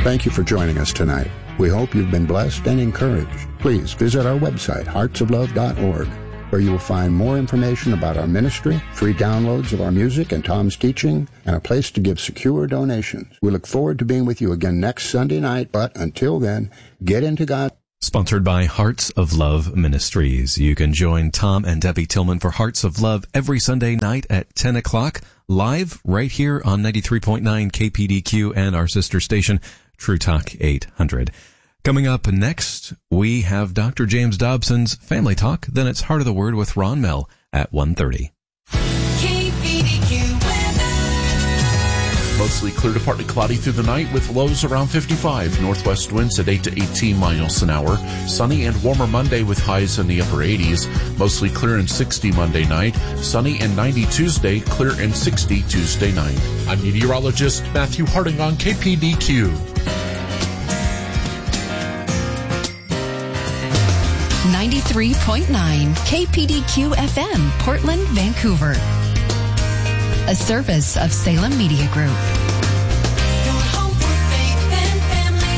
Thank you for joining us tonight. We hope you've been blessed and encouraged. Please visit our website, heartsoflove.org, where you will find more information about our ministry, free downloads of our music and Tom's teaching, and a place to give secure donations. We look forward to being with you again next Sunday night, but until then, get into God. Sponsored by Hearts of Love Ministries. You can join Tom and Debbie Tillman for Hearts of Love every Sunday night at 10 o'clock, live right here on 93.9 KPDQ and our sister station, True Talk 800. Coming up next, we have Dr. James Dobson's Family Talk. Then it's Heart of the Word with Ron Mell at 1:30. Mostly clear to partly cloudy through the night with lows around 55. Northwest winds at 8 to 18 miles an hour. Sunny and warmer Monday with highs in the upper 80s. Mostly clear and 60 Monday night. Sunny and 90 Tuesday. Clear and 60 Tuesday night. I'm meteorologist Matthew Harding on KPDQ. 93.9 KPDQ FM, Portland, Vancouver. A service of Salem Media Group. Your home for faith and family.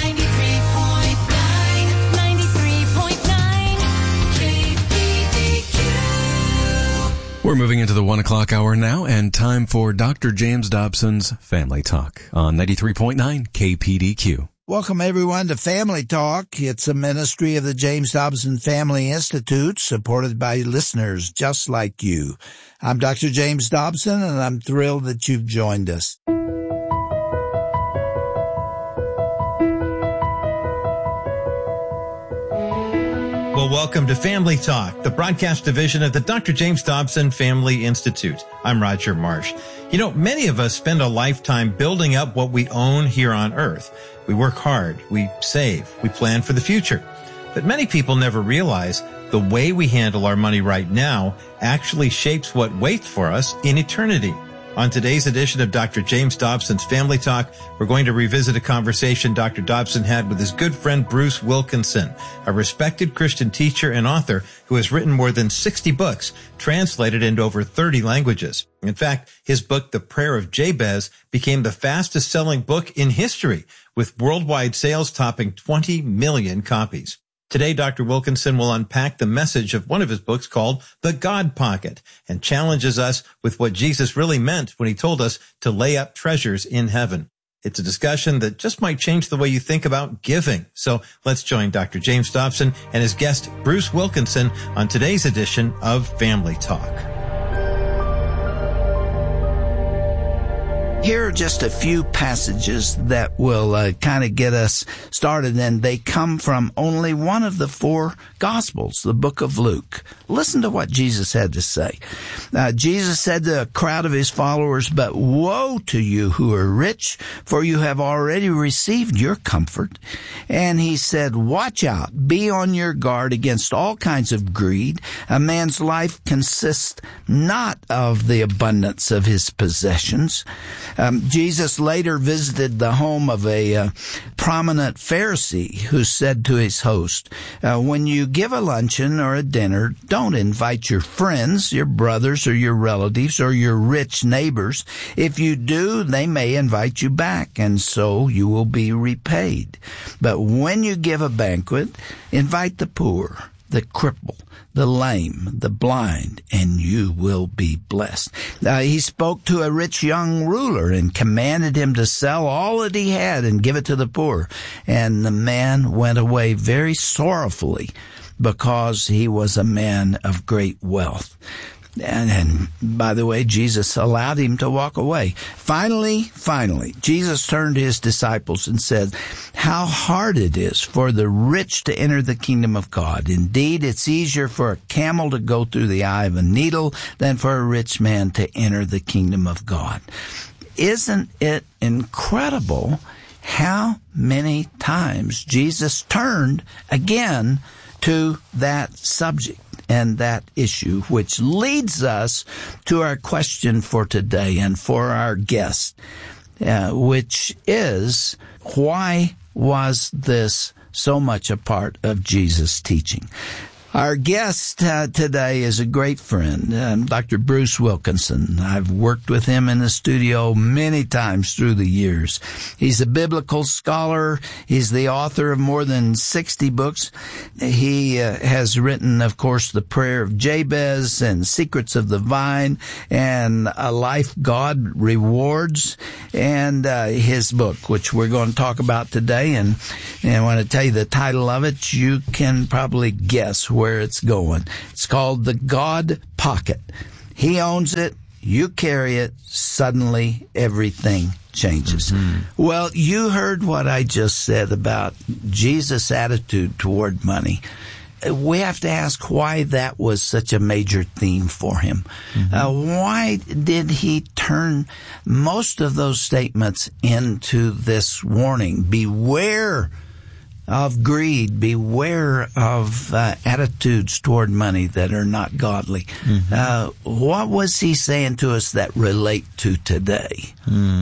93.9 KPDQ. We're moving into the 1 o'clock hour now, and time for Dr. James Dobson's Family Talk on 93.9 KPDQ. Welcome, everyone, to Family Talk. It's a ministry of the James Dobson Family Institute, supported by listeners just like you. I'm Dr. James Dobson, and I'm thrilled that you've joined us. Well, welcome to Family Talk, the broadcast division of the Dr. James Dobson Family Institute. I'm Roger Marsh. You know, many of us spend a lifetime building up what we own here on earth. We work hard, we save, we plan for the future. But many people never realize the way we handle our money right now actually shapes what waits for us in eternity. On today's edition of Dr. James Dobson's Family Talk, we're going to revisit a conversation Dr. Dobson had with his good friend Bruce Wilkinson, a respected Christian teacher and author who has written more than 60 books, translated into over 30 languages. In fact, his book, The Prayer of Jabez, became the fastest-selling book in history, with worldwide sales topping 20 million copies. Today, Dr. Wilkinson will unpack the message of one of his books called The God Pocket and challenges us with what Jesus really meant when he told us to lay up treasures in heaven. It's a discussion that just might change the way you think about giving. So let's join Dr. James Dobson and his guest, Bruce Wilkinson, on today's edition of Family Talk. Here are just a few passages that will kind of get us started, and they come from only one of the four Gospels, the book of Luke. Listen to what Jesus had to say. Jesus said to a crowd of his followers, "But woe to you who are rich, for you have already received your comfort." And he said, "Watch out, be on your guard against all kinds of greed. A man's life consists not of the abundance of his possessions." Jesus later visited the home of a prominent Pharisee who said to his host, "When you give a luncheon or a dinner, don't invite your friends, your brothers or your relatives or your rich neighbors. If you do, they may invite you back, and so you will be repaid. But when you give a banquet, invite the poor, the cripple, the lame, the blind, and you will be blessed." He spoke to a rich young ruler and commanded him to sell all that he had and give it to the poor. And the man went away very sorrowfully because he was a man of great wealth. And by the way, Jesus allowed him to walk away. Finally, Jesus turned to his disciples and said, "How hard it is for the rich to enter the kingdom of God. Indeed, it's easier for a camel to go through the eye of a needle than for a rich man to enter the kingdom of God." Isn't it incredible how many times Jesus turned again to that subject and that issue, which leads us to our question for today and for our guest, which is, why was this so much a part of Jesus' teaching? Our guest today is a great friend, Dr. Bruce Wilkinson. I've worked with him in the studio many times through the years. He's a biblical scholar. He's the author of more than 60 books. He has written, of course, The Prayer of Jabez and Secrets of the Vine and A Life God Rewards, and his book, which we're going to talk about today. And I want to tell you the title of it. You can probably guess where it's going. It's called The God Pocket. He owns it. You carry it. Suddenly, everything changes. Mm-hmm. Well, you heard what I just said about Jesus' attitude toward money. We have to ask why that was such a major theme for him. Mm-hmm. Why did he turn most of those statements into this warning? Beware of greed. Beware of attitudes toward money that are not godly. Mm-hmm. What was he saying to us that relate to today?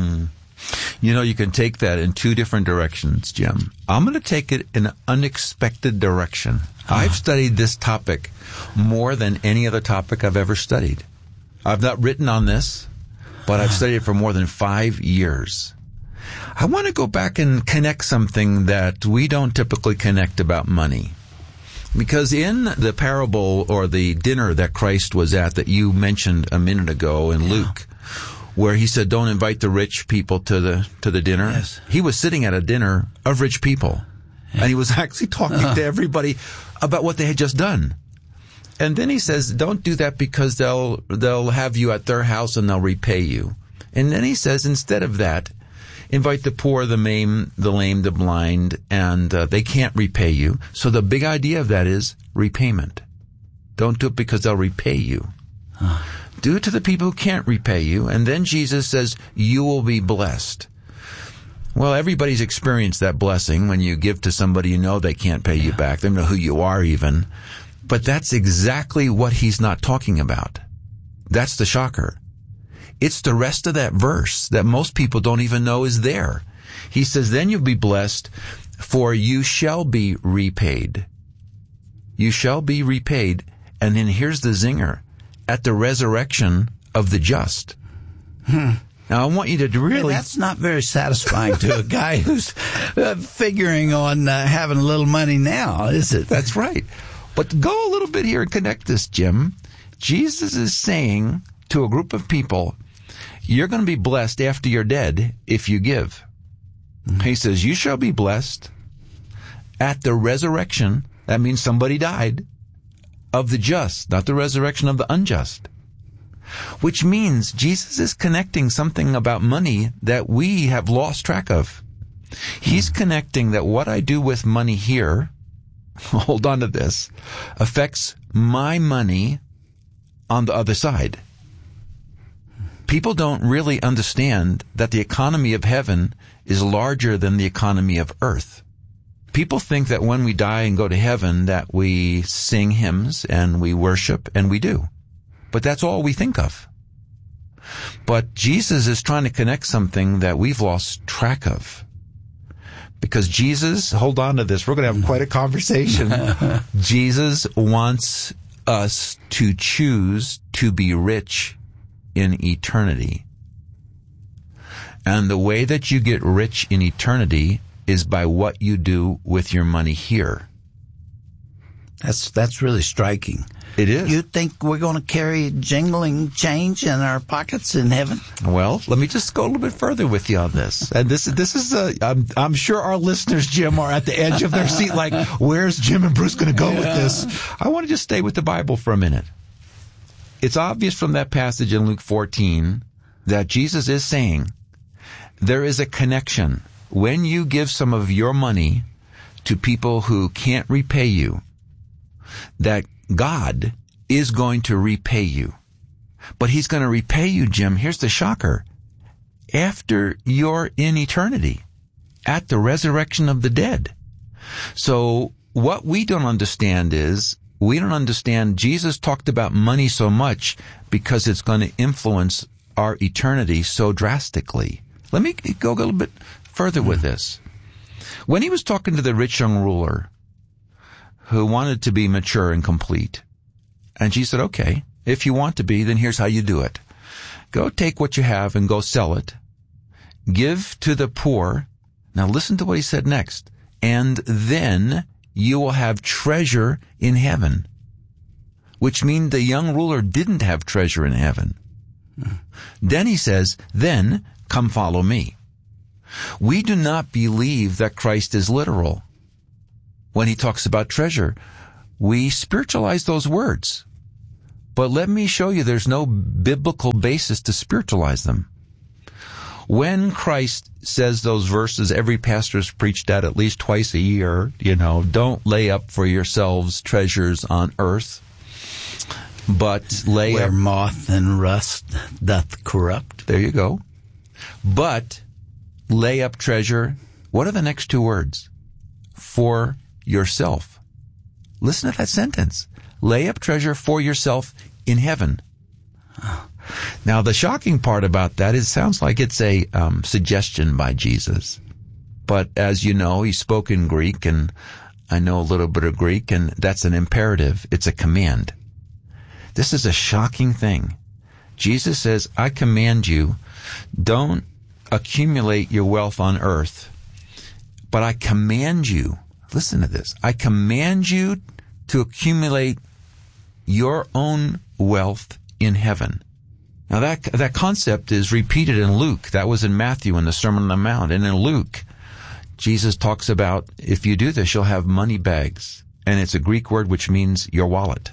You know, you can take that in two different directions, Jim. I'm going to take it in an unexpected direction. I've studied this topic more than any other topic I've ever studied. I've not written on this, but I've studied it for more than 5 years. I want to go back and connect something that we don't typically connect about money. Because in the parable or the dinner that Christ was at that you mentioned a minute ago in Luke, where he said, don't invite the rich people to the dinner. Yes. He was sitting at a dinner of rich people. Yeah. And he was actually talking to everybody about what they had just done. And then he says, don't do that because they'll have you at their house and they'll repay you. And then he says, instead of that, invite the poor, the lame, the blind, and they can't repay you. So the big idea of that is repayment. Don't do it because they'll repay you. Do it to the people who can't repay you. And then Jesus says, you will be blessed. Well, everybody's experienced that blessing when you give to somebody you know they can't pay you back. They don't know who you are even. But that's exactly what he's not talking about. That's the shocker. It's the rest of that verse that most people don't even know is there. He says, then you'll be blessed, for you shall be repaid. You shall be repaid. And then here's the zinger. At the resurrection of the just. Now, I want you to really... That's not very satisfying to a guy who's figuring on having a little money now, is it? That's right. But go a little bit here and connect this, Jim. Jesus is saying to a group of people, you're going to be blessed after you're dead if you give. Mm-hmm. He says, you shall be blessed at the resurrection. That means somebody died. Of the just, not the resurrection of the unjust. Which means Jesus is connecting something about money that we have lost track of. He's connecting that what I do with money here, hold on to this, affects my money on the other side. People don't really understand that the economy of heaven is larger than the economy of earth. People think that when we die and go to heaven that we sing hymns and we worship, and we do. But that's all we think of. But Jesus is trying to connect something that we've lost track of. Because Jesus, hold on to this, we're going to have quite a conversation. Jesus wants us to choose to be rich in eternity. And the way that you get rich in eternity is by what you do with your money here. That's really striking. It is. You think we're going to carry jingling change in our pockets in heaven? Well, let me just go a little bit further with you on this. And this is I'm sure our listeners, Jim, are at the edge of their seat like, where's Jim and Bruce going to go with this? I want to just stay with the Bible for a minute. It's obvious from that passage in Luke 14 that Jesus is saying there is a connection. When you give some of your money to people who can't repay you, that God is going to repay you. But he's going to repay you, Jim. Here's the shocker. After you're in eternity, at the resurrection of the dead. So what we don't understand is, we don't understand Jesus talked about money so much because it's going to influence our eternity so drastically. Let me go a little bit further with this. When he was talking to the rich young ruler, who wanted to be mature and complete. And she said, okay, if you want to be, then here's how you do it. Go take what you have and go sell it. Give to the poor. Now listen to what he said next. And then you will have treasure in heaven. Which means the young ruler didn't have treasure in heaven. Then he says, then come follow me. We do not believe that Christ is literal. When he talks about treasure, we spiritualize those words. But let me show you there's no biblical basis to spiritualize them. When Christ says those verses, every pastor's preached at least twice a year, don't lay up for yourselves treasures on earth, but lay Where up... moth and rust doth corrupt. There you go. But lay up treasure. What are the next two words? For yourself. Listen to that sentence. Lay up treasure for yourself in heaven. Now, the shocking part about that is it sounds like it's a suggestion by Jesus. But as you know, he spoke in Greek, and I know a little bit of Greek, and that's an imperative. It's a command. This is a shocking thing. Jesus says, I command you, don't accumulate your wealth on earth, but I command you, listen to this, I command you to accumulate your own wealth in heaven. Now that concept is repeated in Luke. That was in Matthew in the Sermon on the Mount. And in Luke, Jesus talks about, if you do this, you'll have money bags. And it's a Greek word which means your wallet.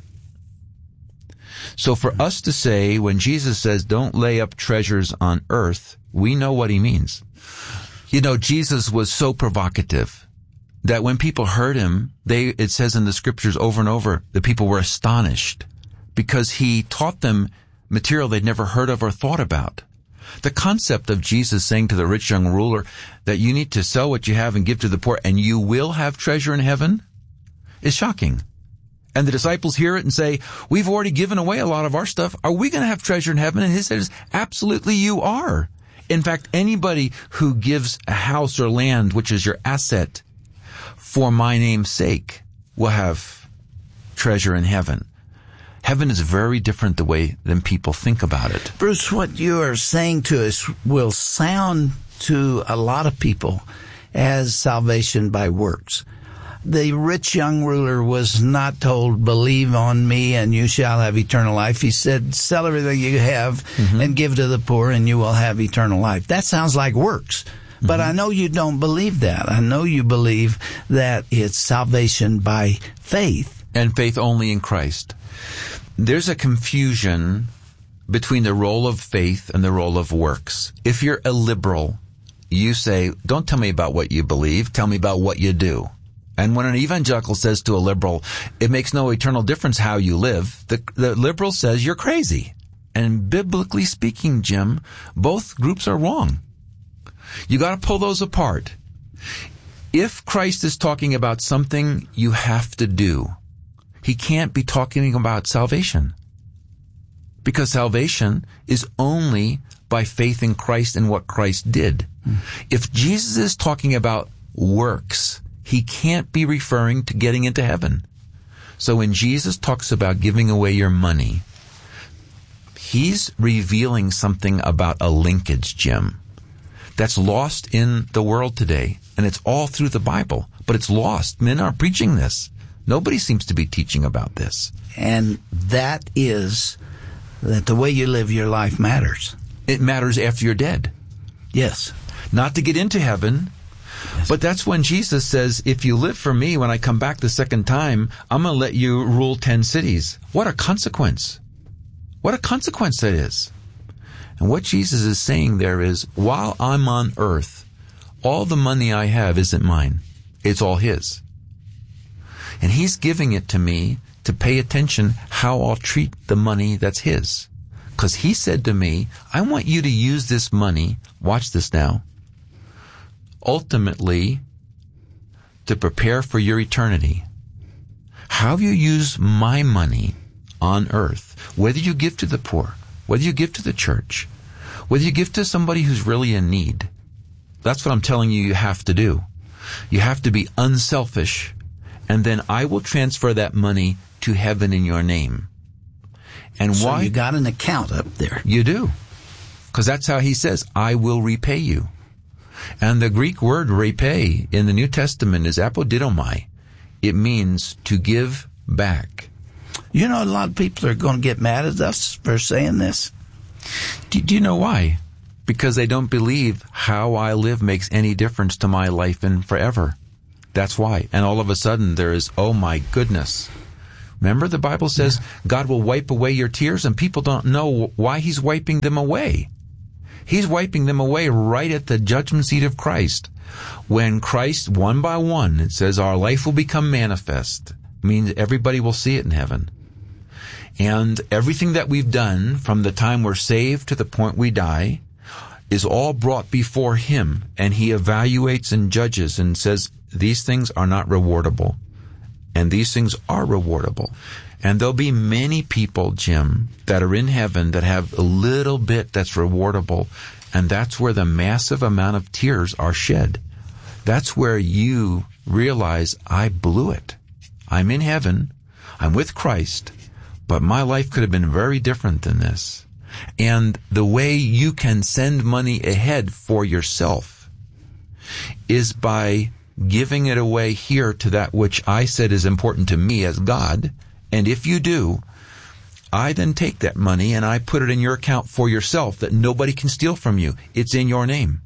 So for us to say, when Jesus says, don't lay up treasures on earth, we know what he means. Jesus was so provocative that when people heard him, it says in the scriptures over and over, the people were astonished because he taught them material they'd never heard of or thought about. The concept of Jesus saying to the rich young ruler that you need to sell what you have and give to the poor and you will have treasure in heaven is shocking. And the disciples hear it and say, we've already given away a lot of our stuff. Are we going to have treasure in heaven? And he says, absolutely you are. In fact, anybody who gives a house or land, which is your asset, for my name's sake, will have treasure in heaven. Heaven is very different the way than people think about it. Bruce, what you are saying to us will sound to a lot of people as salvation by works. The rich young ruler was not told, believe on me and you shall have eternal life. He said, sell everything you have and give to the poor and you will have eternal life. That sounds like works. But I know you don't believe that. I know you believe that it's salvation by faith. And faith only in Christ. There's a confusion between the role of faith and the role of works. If you're a liberal, you say, don't tell me about what you believe, tell me about what you do. And when an evangelical says to a liberal, it makes no eternal difference how you live, the liberal says you're crazy. And biblically speaking, Jim, both groups are wrong. You got to pull those apart. If Christ is talking about something you have to do, he can't be talking about salvation. Because salvation is only by faith in Christ and what Christ did. If Jesus is talking about works, he can't be referring to getting into heaven. So when Jesus talks about giving away your money, he's revealing something about a linkage, Jim, that's lost in the world today. And it's all through the Bible, but it's lost. Men aren't preaching this. Nobody seems to be teaching about this. And that is that the way you live your life matters. It matters after you're dead. Yes. Not to get into heaven, but that's when Jesus says, if you live for me when I come back the second time, I'm going to let you rule 10 cities. What a consequence. What a consequence that is. And what Jesus is saying there is, while I'm on earth, all the money I have isn't mine. It's all his. And he's giving it to me to pay attention how I'll treat the money that's his. Because he said to me, I want you to use this money, watch this now, ultimately to prepare for your eternity. How you use my money on earth, whether you give to the poor, whether you give to the church, whether you give to somebody who's really in need, that's what I'm telling you have to do. You have to be unselfish and then I will transfer that money to heaven in your name. And So why? you got an account up there. You do. Because that's how he says, I will repay you. And the Greek word repay in the New Testament is apodidomai. It means to give back. You know, a lot of people are going to get mad at us for saying this. Do you know why? Because they don't believe how I live makes any difference to my life and forever. That's why. And all of a sudden there is, oh my goodness. Remember the Bible says God will wipe away your tears, and people don't know why he's wiping them away. He's wiping them away right at the judgment seat of Christ. When Christ, one by one, it says our life will become manifest, means everybody will see it in heaven. And everything that we've done from the time we're saved to the point we die is all brought before him, and he evaluates and judges and says, these things are not rewardable, and these things are rewardable. And there'll be many people, Jim, that are in heaven that have a little bit that's rewardable, and that's where the massive amount of tears are shed. That's where you realize, I blew it. I'm in heaven, I'm with Christ, but my life could have been very different than this. And the way you can send money ahead for yourself is by giving it away here to that which I said is important to me as God. And if you do, I then take that money and I put it in your account for yourself that nobody can steal from you. It's in your name.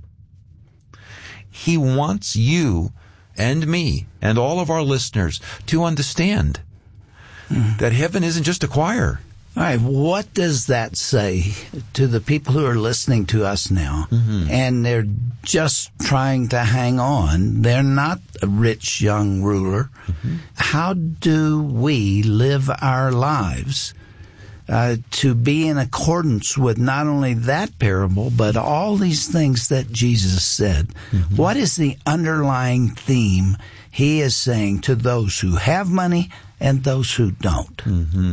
He wants you and me and all of our listeners to understand that heaven isn't just a choir. All right, what does that say to the people who are listening to us now, and they're just trying to hang on? They're not a rich young ruler. How do we live our lives to be in accordance with not only that parable, but all these things that Jesus said? What is the underlying theme he is saying to those who have money and those who don't?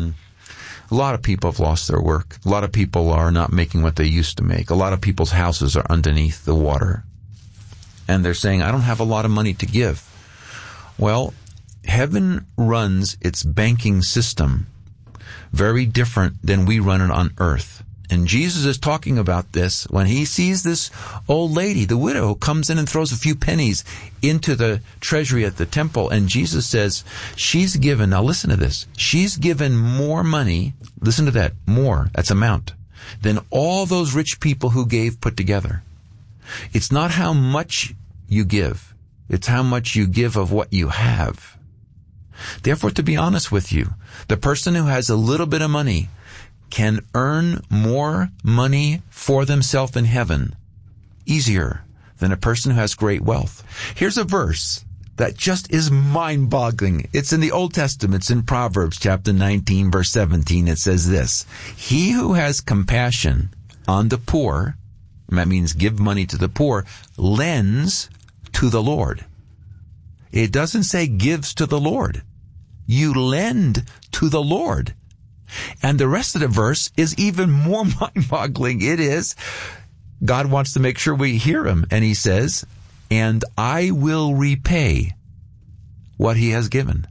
A lot of people have lost their work. A lot of people are not making what they used to make. A lot of people's houses are underneath the water. And they're saying, I don't have a lot of money to give. Well, heaven runs its banking system very different than we run it on earth. And Jesus is talking about this when he sees this old lady, the widow, comes in and throws a few pennies into the treasury at the temple. And Jesus says, she's given, now listen to this, she's given more money, listen to that, more, that's amount, than all those rich people who gave put together. It's not how much you give, it's how much you give of what you have. Therefore, to be honest with you, the person who has a little bit of money can earn more money for themselves in heaven easier than a person who has great wealth. Here's a verse that just is mind-boggling. It's in the Old Testament. It's in Proverbs chapter 19, verse 17. It says this, he who has compassion on the poor, and that means give money to the poor, lends to the Lord. It doesn't say gives to the Lord. You lend to the Lord. And the rest of the verse is even more mind-boggling. It is, God wants to make sure we hear him. And he says, and I will repay what he has given.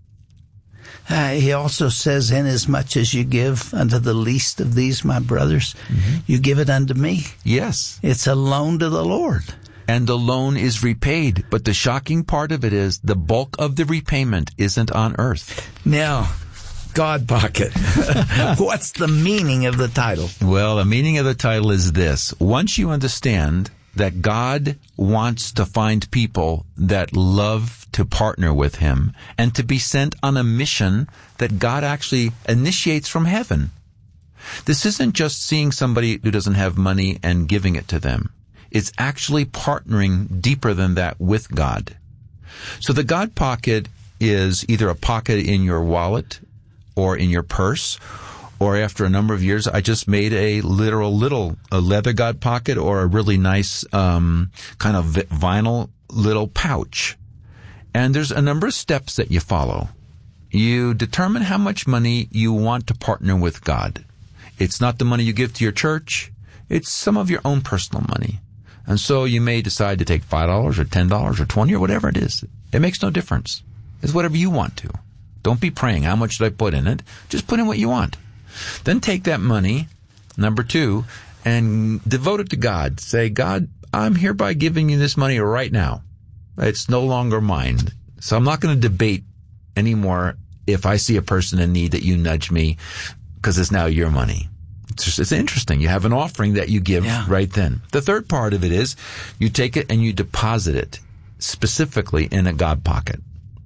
He also says, inasmuch as you give unto the least of these, my brothers, you give it unto me. Yes. It's a loan to the Lord. And the loan is repaid. But the shocking part of it is the bulk of the repayment isn't on earth. Now, God Pocket. What's the meaning of the title? Well, the meaning of the title is this. Once you understand that God wants to find people that love to partner with him and to be sent on a mission that God actually initiates from heaven. This isn't just seeing somebody who doesn't have money and giving it to them. It's actually partnering deeper than that with God. So the God Pocket is either a pocket in your wallet or in your purse, or after a number of years, I just made a literal a leather God Pocket or a really nice kind of vinyl little pouch. And there's a number of steps that you follow. You determine how much money you want to partner with God. It's not the money you give to your church. It's some of your own personal money. And so you may decide to take $5 or $10 or $20 or whatever it is. It makes no difference. It's whatever you want to. Don't be praying, how much should I put in it? Just put in what you want. Then take that money, number 2, and devote it to God. Say, God, I'm hereby giving you this money right now. It's no longer mine. So I'm not going to debate anymore if I see a person in need that you nudge me, because it's now your money. It's interesting. You have an offering that you give right then. The third part of it is you take it and you deposit it specifically in a God pocket.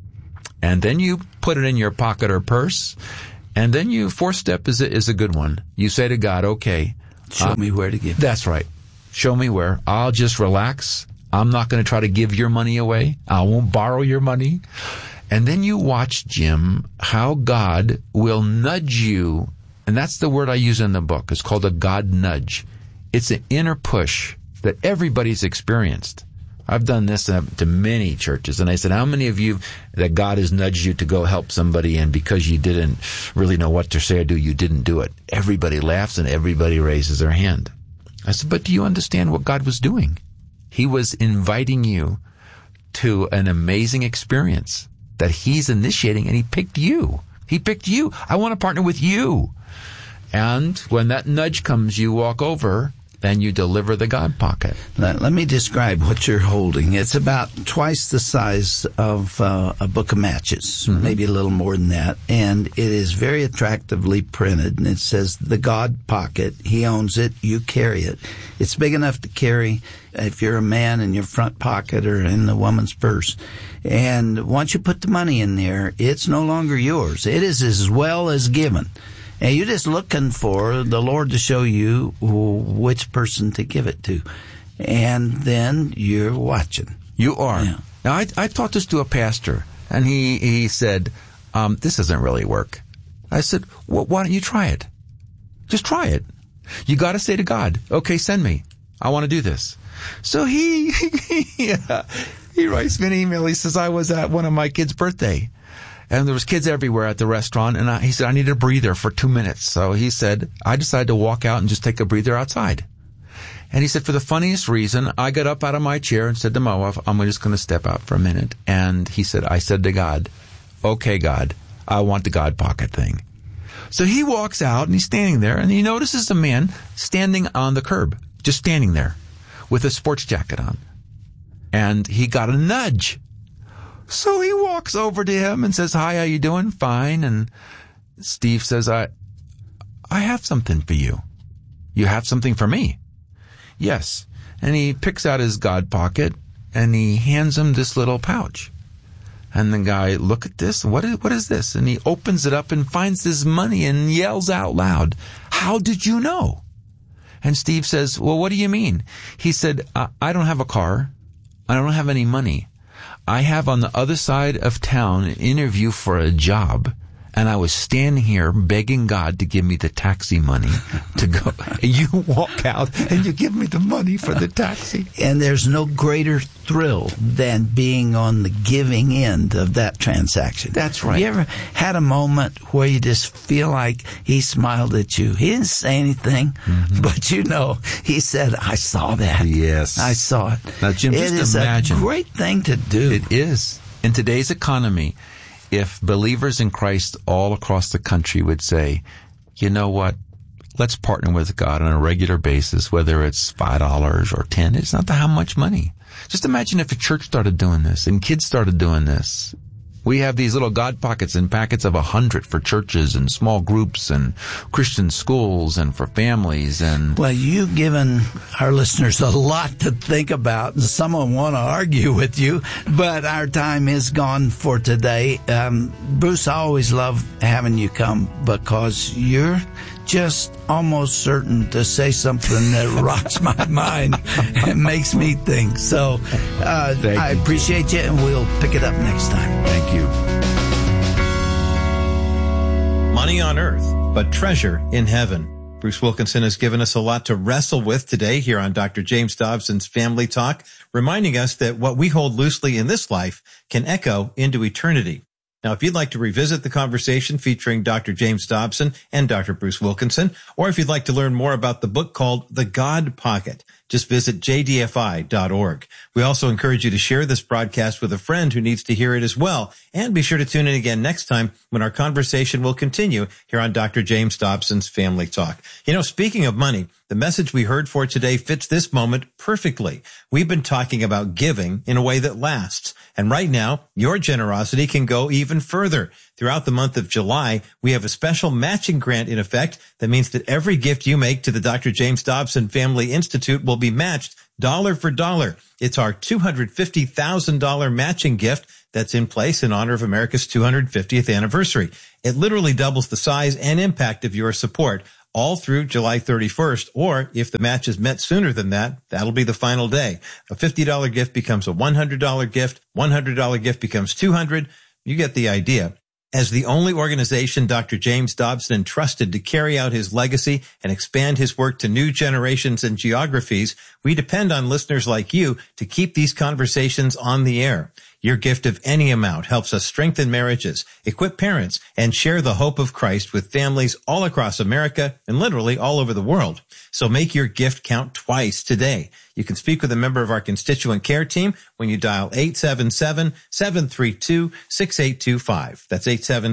And then you put it in your pocket or purse. And then you, fourth step is a good one. You say to God, okay. Show me where to give. That's right. Show me where. I'll just relax. I'm not going to try to give your money away. I won't borrow your money. And then you watch, Jim, how God will nudge you. And that's the word I use in the book. It's called a God nudge. It's an inner push that everybody's experienced. I've done this to many churches, and I said, how many of you that God has nudged you to go help somebody, and because you didn't really know what to say or do, you didn't do it? Everybody laughs and everybody raises their hand. I said, but do you understand what God was doing? He was inviting you to an amazing experience that he's initiating, and he picked you. He picked you. I want to partner with you. And when that nudge comes, you walk over and you deliver the God pocket. Let me describe what you're holding. It's about twice the size of a book of matches, maybe a little more than that. And it is very attractively printed. And it says, the God pocket. He owns it. You carry it. It's big enough to carry if you're a man in your front pocket or in the woman's purse. And once you put the money in there, it's no longer yours. It is as well as given. And you're just looking for the Lord to show you which person to give it to. And then you're watching. You are. Yeah. Now, I taught this to a pastor, and he said, this doesn't really work. I said, well, why don't you try it? Just try it. You got to say to God, okay, send me. I want to do this. So he writes me an email. He says, I was at one of my kids' birthday. And there was kids everywhere at the restaurant, and he said, I need a breather for 2 minutes. So he said, I decided to walk out and just take a breather outside. And he said, for the funniest reason, I got up out of my chair and said to my wife, I'm just going to step out for a minute. And he said, I said to God, okay, God, I want the God pocket thing. So he walks out, and he's standing there, and he notices a man standing on the curb, just standing there with a sports jacket on. And he got a nudge. So he walks over to him and says, hi, how you doing? Fine. And Steve says, I have something for you. You have something for me? Yes. And he picks out his God pocket and he hands him this little pouch. And the guy, look at this. What is this? And he opens it up and finds this money and yells out loud, how did you know? And Steve says, well, what do you mean? He said, I don't have a car. I don't have any money. I have on the other side of town an interview for a job, and I was standing here begging God to give me the taxi money to go. And you walk out and you give me the money for the taxi. And there's no greater thrill than being on the giving end of that transaction. That's right. You ever had a moment where you just feel like he smiled at you? He didn't say anything, but you know, he said, I saw that. Yes. I saw it. Now, Jim, just imagine. It is a great thing to do. It is. In today's economy, if believers in Christ all across the country would say, you know what, let's partner with God on a regular basis, whether it's $5 or $10, it's not how much money. Just imagine if a church started doing this and kids started doing this. We have these little God pockets and packets of 100 for churches and small groups and Christian schools and for families. And well, you've given our listeners a lot to think about, and some of them want to argue with you, but our time is gone for today. Bruce, I always love having you come because you're just almost certain to say something that rocks my mind and makes me think. So I appreciate you, and we'll pick it up next time. Thank you. Money on earth, but treasure in heaven. Bruce Wilkinson has given us a lot to wrestle with today here on Dr. James Dobson's Family Talk, reminding us that what we hold loosely in this life can echo into eternity. Now, if you'd like to revisit the conversation featuring Dr. James Dobson and Dr. Bruce Wilkinson, or if you'd like to learn more about the book called The God Pocket, Just visit jdfi.org. We also encourage you to share this broadcast with a friend who needs to hear it as well. And be sure to tune in again next time when our conversation will continue here on Dr. James Dobson's Family Talk. You know, speaking of money, the message we heard for today fits this moment perfectly. We've been talking about giving in a way that lasts. And right now, your generosity can go even further. Throughout the month of July, we have a special matching grant in effect that means that every gift you make to the Dr. James Dobson Family Institute will be matched dollar for dollar. It's our $250,000 matching gift that's in place in honor of America's 250th anniversary. It literally doubles the size and impact of your support all through July 31st, or if the match is met sooner than that, that'll be the final day. A $50 gift becomes a $100 gift. $100 gift becomes $200. You get the idea. As the only organization Dr. James Dobson entrusted to carry out his legacy and expand his work to new generations and geographies, we depend on listeners like you to keep these conversations on the air. Your gift of any amount helps us strengthen marriages, equip parents, and share the hope of Christ with families all across America and literally all over the world. So make your gift count twice today. You can speak with a member of our constituent care team when you dial 877-732-6825. That's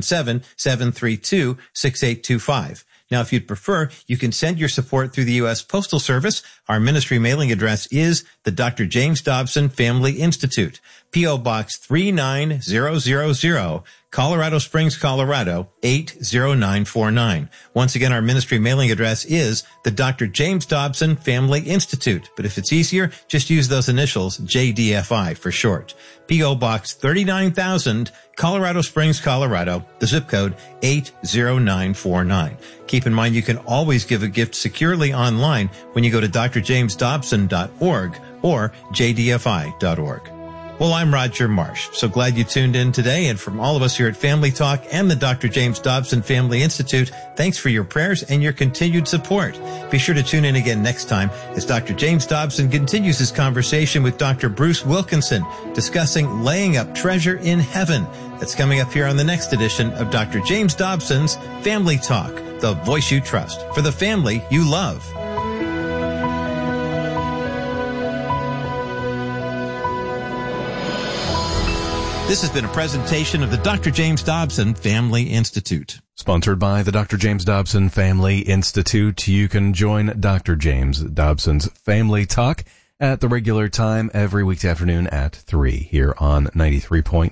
877-732-6825. Now, if you'd prefer, you can send your support through the U.S. Postal Service. Our ministry mailing address is the Dr. James Dobson Family Institute, P.O. Box 39000, Colorado Springs, Colorado 80949. Once again, our ministry mailing address is the Dr. James Dobson Family Institute. But if it's easier, just use those initials, JDFI for short. P.O. Box 39,000, Colorado Springs, Colorado, the zip code 80949. Keep in mind you can always give a gift securely online when you go to drjamesdobson.org or jdfi.org. Well, I'm Roger Marsh. So glad you tuned in today. And from all of us here at Family Talk and the Dr. James Dobson Family Institute, thanks for your prayers and your continued support. Be sure to tune in again next time as Dr. James Dobson continues his conversation with Dr. Bruce Wilkinson discussing laying up treasure in heaven. That's coming up here on the next edition of Dr. James Dobson's Family Talk, the voice you trust for the family you love. This has been a presentation of the Dr. James Dobson Family Institute. Sponsored by the Dr. James Dobson Family Institute. You can join Dr. James Dobson's Family Talk at the regular time every weekday afternoon at 3 here on 93.9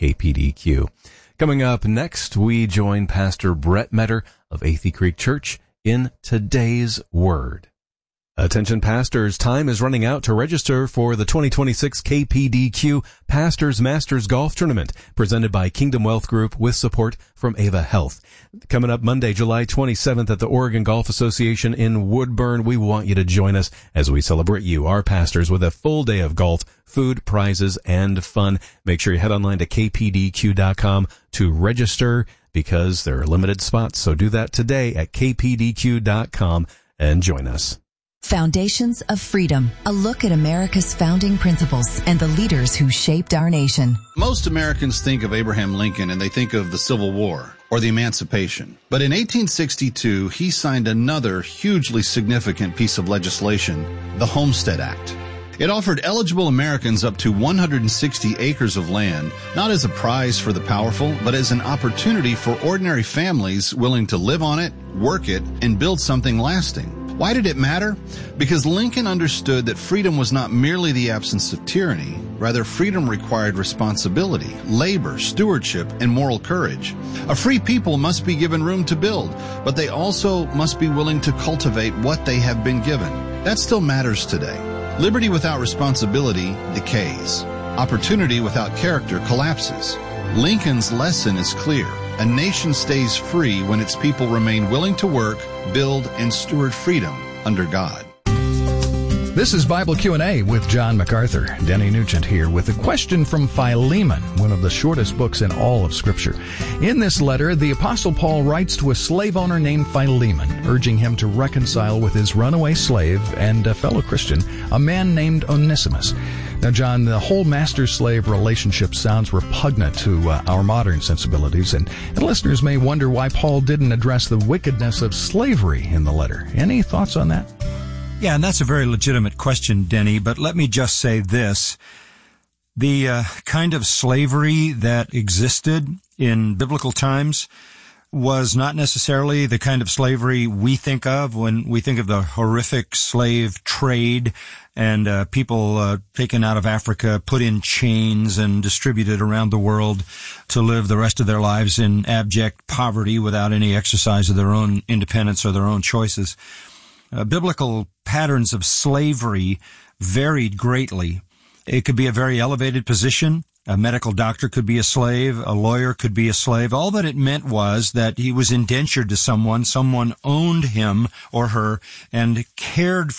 KPDQ. Coming up next, we join Pastor Brett Metter of Athey Creek Church in Today's Word. Attention pastors, time is running out to register for the 2026 KPDQ Pastors Masters Golf Tournament presented by Kingdom Wealth Group with support from Ava Health. Coming up Monday, July 27th at the Oregon Golf Association in Woodburn. We want you to join us as we celebrate you, our pastors, with a full day of golf, food, prizes, and fun. Make sure you head online to kpdq.com to register because there are limited spots. So do that today at kpdq.com and join us. Foundations of Freedom, a look at America's founding principles and the leaders who shaped our nation. Most Americans think of Abraham Lincoln and they think of the Civil War or the Emancipation. But in 1862, he signed another hugely significant piece of legislation, the Homestead Act. It offered eligible Americans up to 160 acres of land, not as a prize for the powerful, but as an opportunity for ordinary families willing to live on it, work it, and build something lasting. Why did it matter? Because Lincoln understood that freedom was not merely the absence of tyranny. Rather, freedom required responsibility, labor, stewardship, and moral courage. A free people must be given room to build, but they also must be willing to cultivate what they have been given. That still matters today. Liberty without responsibility decays. Opportunity without character collapses. Lincoln's lesson is clear. A nation stays free when its people remain willing to work, build, and steward freedom under God. This is Bible Q&A with John MacArthur. Denny Nugent here with a question from Philemon, one of the shortest books in all of Scripture. In this letter, the Apostle Paul writes to a slave owner named Philemon, urging him to reconcile with his runaway slave and a fellow Christian, a man named Onesimus. Now, John, the whole master-slave relationship sounds repugnant to our modern sensibilities, and listeners may wonder why Paul didn't address the wickedness of slavery in the letter. Any thoughts on that? Yeah, and that's a very legitimate question, Denny, but let me just say this. The kind of slavery that existed in biblical times was not necessarily the kind of slavery we think of when we think of the horrific slave trade and people taken out of Africa, put in chains and distributed around the world to live the rest of their lives in abject poverty without any exercise of their own independence or their own choices. Biblical patterns of slavery varied greatly. It could be a very elevated position. A medical doctor could be a slave. A lawyer could be a slave. All that it meant was that he was indentured to someone. Someone owned him or her and cared